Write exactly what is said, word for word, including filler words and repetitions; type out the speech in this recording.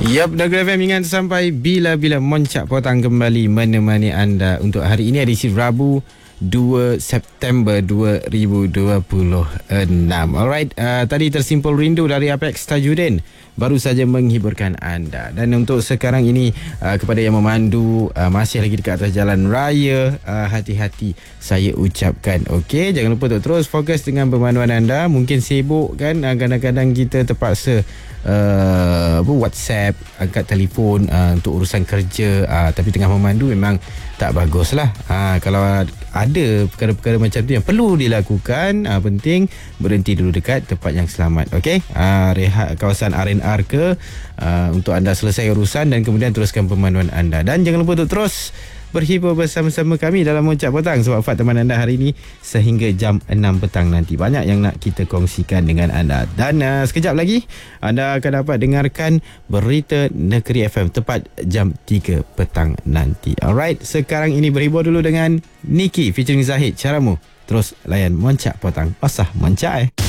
Yap, Dagu F M ingat sampai bila-bila Moncak Potang kembali menemani anda untuk hari ini, edisi Rabu dua September dua ribu dua puluh enam. Alright, uh, tadi Tersimpul Rindu dari Apex Tajudin baru saja menghiburkan anda. Dan untuk sekarang ini, uh, kepada yang memandu uh, masih lagi dekat atas jalan raya, uh, hati-hati saya ucapkan. Okey, jangan lupa untuk terus fokus dengan pemanduan anda. Mungkin sibuk kan, uh, kadang-kadang kita terpaksa uh, WhatsApp, angkat telefon uh, untuk urusan kerja, uh, tapi tengah memandu memang tak bagus lah. uh, Kalau ada perkara-perkara macam tu yang perlu dilakukan, uh, penting berhenti dulu dekat tempat yang selamat. Okey, uh, rehat kawasan R and R ke, uh, untuk anda selesai urusan dan kemudian teruskan pemanduan anda. Dan jangan lupa untuk terus berhibur bersama-sama kami dalam Moncak Petang, sebab Fat teman anda hari ini sehingga jam enam petang nanti. Banyak yang nak kita kongsikan dengan anda. Dan uh, sekejap lagi anda akan dapat dengarkan Berita Negeri F M tepat jam tiga petang nanti. Alright, sekarang ini berhibur dulu dengan Niki featuring Zahid. Caramu terus layan Moncak Petang. Pasah Moncak eh